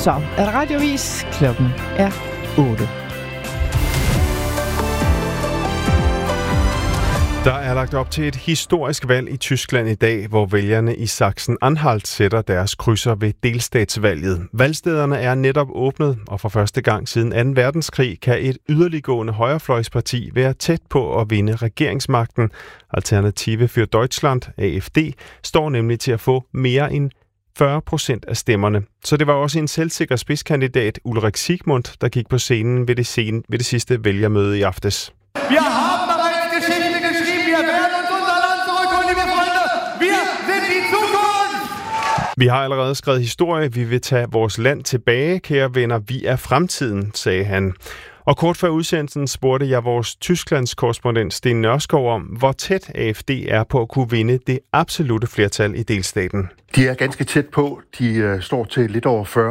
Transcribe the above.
Så er der radiovis. Klokken er 8. Der er lagt op til et historisk valg i Tyskland i dag, hvor vælgerne i Sachsen-Anhalt sætter deres krydser ved delstatsvalget. Valgstederne er netop åbnet, og for første gang siden 2. verdenskrig kan et yderliggående højrefløjsparti være tæt på at vinde regeringsmagten. Alternative für Deutschland, AfD, står nemlig til at få mere end 40% af stemmerne. Så det var også en selvsikker spidskandidat, Ulrik Sigmund, der gik på scenen ved det sidste vælgermøde i aftes. Wir haben bereits Geschichte geschrieben. Wir werden uns unser Land zurückholen, liebe Freunde. Wir sind die Zukunft. Vi har allerede skrevet historie. Vi vil tage vores land tilbage, kære venner. Vi er fremtiden, sagde han. Og kort før udsendelsen spurgte jeg vores Tysklands korrespondent Sten Nørskov om, hvor tæt AfD er på at kunne vinde det absolutte flertal i delstaten. De er ganske tæt på. De står til lidt over